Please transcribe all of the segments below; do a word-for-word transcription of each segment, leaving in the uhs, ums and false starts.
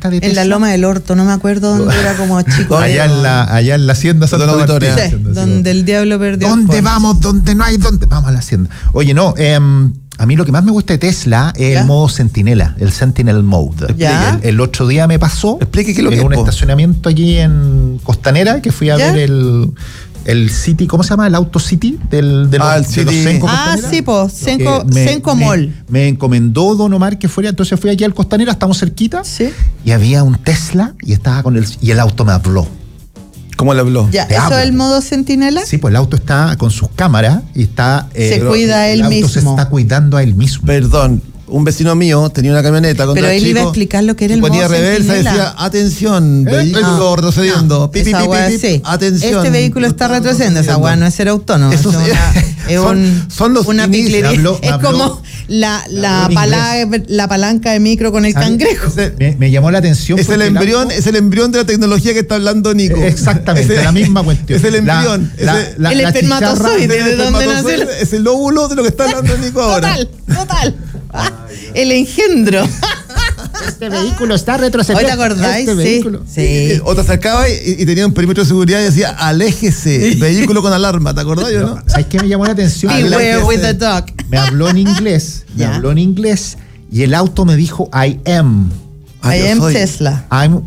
marca de Tesla? En la Loma del Orto, no me acuerdo dónde era como chico. Allá en la, allá en la hacienda Santa Martín. Sí, donde el diablo perdió. ¿Dónde vamos? ¿Dónde no hay? ¿Dónde? Vamos a la hacienda. Oye, no, eh, a mí lo que más me gusta de Tesla es ¿Ya? el modo Sentinela, el Sentinel Mode. ¿Ya? El, el otro día me pasó Explique qué es lo en que un es, estacionamiento allí en Costanera, que fui a ¿Ya? ver el... El City, ¿cómo se llama? El Auto City del, de los, ah, el de City. los Senco Ah, Costanera. sí, pues, Senco, me, Senco Mall. Me, me encomendó Don Omar que fuera, entonces fui aquí al Costanera, estamos cerquita, Sí. y había un Tesla y estaba con el y el auto me habló. ¿Cómo le habló? Ya, Te ¿eso hablo. es el modo Centinela? Sí, pues el auto está con sus cámaras y está... Se eh, cuida el él auto mismo. se está cuidando a él mismo. Perdón, un vecino mío tenía una camioneta cuando Pero era él chico, iba a explicar lo que era el modo ponía reversa y Centinela. decía, atención, ¿Eh? vehículo No, retrocediendo. No, Pi, pi, esa pi, weá pi, sí. atención. Este vehículo está retrocediendo. Esa weá no es ser autónomo. Eso es sí. una, es Son- un, son los una inicios. piclería. Me habló- me es habló- como la, la, habló en pala- la palanca de micro con el ¿Sabes? cangrejo. Ese- Me, me llamó la atención. Es el porque embrión, auto- es el embrión de la tecnología que está hablando Nico. Exactamente, Ese- la misma cuestión. Es el embrión. La- ese- la- El la espermatozoide. chicharra- ¿De el dónde nace el- espermatozoide Es el óvulo de lo que está hablando Nico ahora. Total, total. Ah, el engendro. Este vehículo está retrocediendo. ¿Hoy te acordáis? Este Sí. vehículo. Sí. Eh, Otra se acaba y, y tenía un perímetro de seguridad y decía, aléjese, vehículo con alarma, ¿te acordás yo, no? ¿Sabes qué me llamó la atención? Beware Aléjese. with the dog. Me habló en inglés, me Ya. habló en inglés y el auto me dijo I am, Ah, I yo am soy. Tesla. I'm,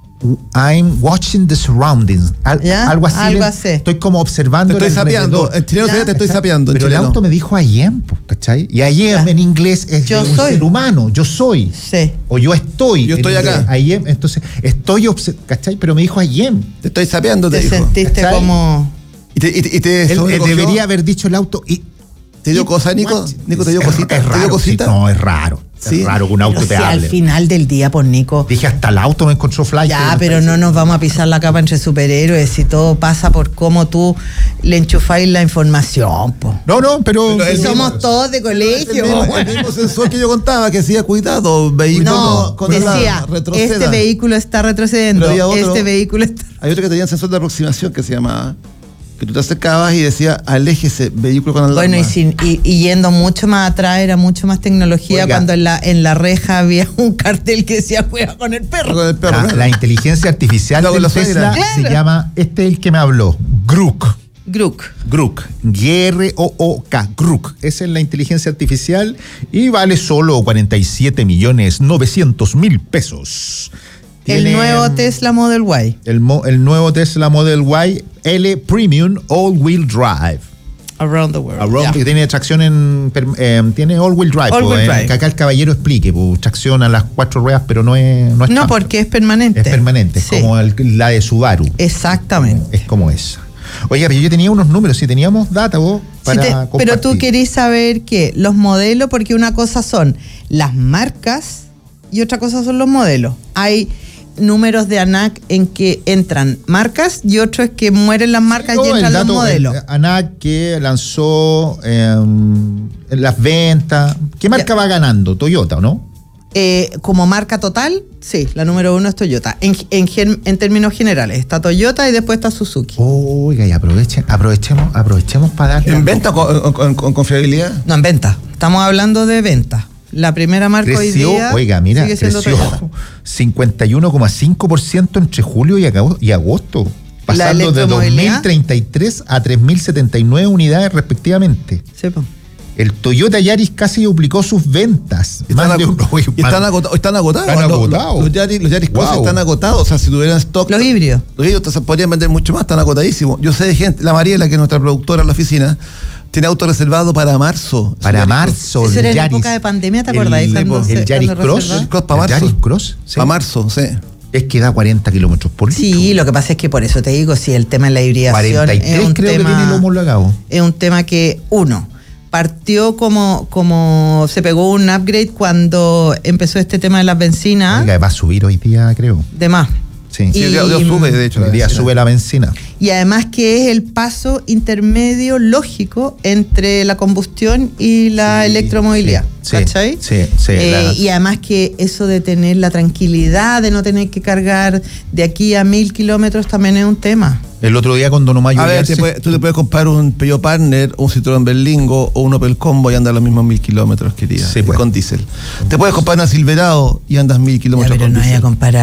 I'm watching the surroundings. Al- Ya, algo así. algo le- así. Estoy como observando. Te estoy el sapeando. alrededor. En chileno Ya. sería te estoy sapeando. en Pero el chileno. auto me dijo I am, po, ¿cachai? Y I am Ya. en inglés es Yo de un soy. ser humano, yo soy. Sí. O yo estoy. Yo en estoy inglés. acá. I am, entonces, estoy, obse- ¿cachai? Pero me dijo I am. Te estoy sapeando, te, Te dijo. sentiste ¿Cachai? como... Y te, y te, y te Él, eh, sobrecogió. debería haber dicho el auto y... ¿Te dio y- cosa, Nico? what? Nico, ¿te dio Es- cosita? Es ¿Te dio raro, cosita? sí, no, es raro. Sí. Es raro que un auto Pero te si al hable. final del día, por Nico. Dije, hasta el auto me encontró fly. Ya, pero no nos vamos a pisar la capa entre superhéroes si todo pasa por cómo tú le enchufáis la información, po. No, no, pero... Pero Si el somos mismo- todos de El colegio. mismo, el mismo sensor que yo contaba, que decía, cuidado, vehículo No, con decía, la retroceda. este vehículo está retrocediendo, Pero había otro- este vehículo está... Hay otro que tenía sensor de aproximación que se llamaba, que tú te acercabas y decía, aléjese, vehículo con alarma. Bueno, y, sin, y, y yendo mucho más atrás, era mucho más tecnología. Oiga. Cuando en la, en la reja había un cartel que decía, juega con el perro. Con el perro, La, ¿no? la inteligencia artificial No, con del la Tesla suegra. se Claro. llama, este es el que me habló, Grok. Grok. Grok, G R O O K, Grok. Esa es la inteligencia artificial y vale solo cuarenta y siete millones novecientos mil pesos. El Tiene, nuevo Tesla Model Y. El, mo- el nuevo Tesla Model Y L Premium All Wheel Drive. Around the world. Around- Ya. que tiene tracción en. per- eh, tiene all wheel drive. All po, wheel eh, drive. Que acá el caballero explique, po, tracción a las cuatro ruedas, pero no es. No, es No, camper. porque es permanente. Es permanente, es Sí. como el- la de Subaru. Exactamente. Es como esa. Oye, pero yo tenía unos números, si teníamos data vos para Sí te- compartir. pero tú querés saber que los modelos, porque una cosa son las marcas y otra cosa son los modelos. Hay números de ANAC en que entran marcas y otro es que mueren las marcas No, y el entran dato, los modelos. eh, ANAC que lanzó eh, en las ventas. ¿Qué marca Ya. va ganando? Toyota, ¿o no? Eh, como marca total, sí, la número uno es Toyota. En, en, gen- en términos generales, está Toyota y después está Suzuki. Oiga, y aprovechen, aprovechemos, aprovechemos para darle. ¿En venta con, con- con confiabilidad? No, en venta. Estamos hablando de venta. La primera marca Creció, hoy día oiga, mira, sigue siendo creció Toyota. cincuenta y uno coma cinco por ciento entre julio y ago- y agosto, pasando de dos mil electromovilidad. treinta y tres a tres mil setenta y nueve unidades respectivamente. Sí, po. El Toyota Yaris casi duplicó sus ventas. Están, Más de un- ago- oye, y están, más- agota- están agotados. Están Los- agotados. Los, Yaris, los Yaris Cross Wow. están agotados. O sea, si tuvieran stock. Los híbridos. Los híbridos se podrían vender mucho más, están agotadísimos. Yo sé de gente, la Mariela, que es nuestra productora en la oficina, tiene auto reservado para marzo. Para Yaris marzo, Eso era el en Yaris. época de pandemia, ¿te acordáis? El, Cuando se- el Yaris cuando Cross. reservaba? El Cross pa' el marzo. Yaris Cross. sí. Para marzo, sí. Es que da cuarenta kilómetros por litro. Sí, lo que pasa es que por eso te digo, si el tema de la hibridación cuarenta y tres es un creo que tema, tiene el homologado. es un tema que, uno, partió como, como se pegó un upgrade cuando empezó este tema de las bencinas, Oiga, va a subir hoy día, creo. de más. Sí. Sí, Y- Dios, Dios sube, de hecho. Hoy la día benzina. sube la benzina. Y además que es el paso intermedio lógico entre la combustión y la Sí, electromovilidad. sí, ¿Cachai? sí, sí, Eh, la- y además que eso de tener la tranquilidad de no tener que cargar de aquí a mil kilómetros también es un tema. El otro día con Don Omayo. A ver, Yarse- te puede- tú te puedes comprar un Peugeot Partner, un Citroën Berlingo o un Opel Combo y andas los mismos mil kilómetros, querida, Sí, pues. con diésel. Te puedes comprar una Silverado y andas mil Ya, kilómetros pero con no hay diésel. a comparar